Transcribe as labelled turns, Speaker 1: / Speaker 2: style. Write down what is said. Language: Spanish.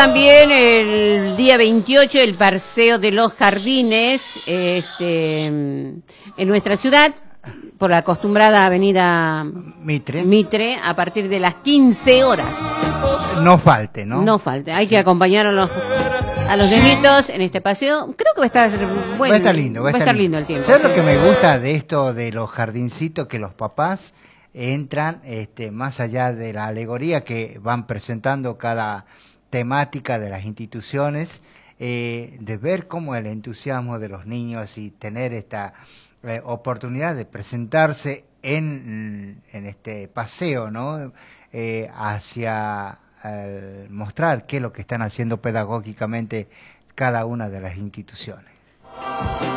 Speaker 1: también el día 28 el Paseo de los Jardines en nuestra ciudad, por la acostumbrada avenida Mitre, a partir de las 15 horas.
Speaker 2: No falte, ¿no?
Speaker 1: No falte, hay que acompañar a los nenitos en este paseo. Creo que va a estar bueno.
Speaker 2: Va a estar lindo,
Speaker 1: va a estar lindo el tiempo.
Speaker 2: ¿Sabes lo que me gusta de esto de los jardincitos? Que los papás entran más allá de la alegoría que van presentando cada temática de las instituciones, de ver cómo el entusiasmo de los niños y tener esta oportunidad de presentarse en este paseo, ¿no? Hacia mostrar qué es lo que están haciendo pedagógicamente cada una de las instituciones.